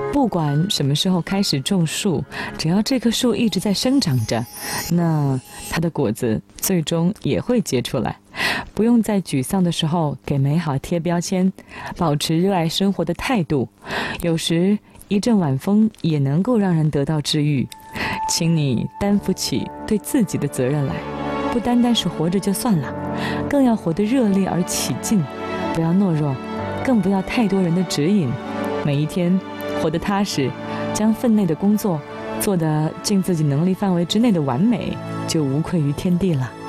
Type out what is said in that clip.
不管什么时候开始种树，只要这棵树一直在生长着，那它的果子最终也会结出来。不用在沮丧的时候给美好贴标签，保持热爱生活的态度。有时一阵晚风也能够让人得到治愈。请你担负起对自己的责任来，不单单是活着就算了，更要活得热烈而起劲，不要懦弱，更不要太多人的指引。每一天活得踏实，将分内的工作做得尽自己能力范围之内的完美，就无愧于天地了。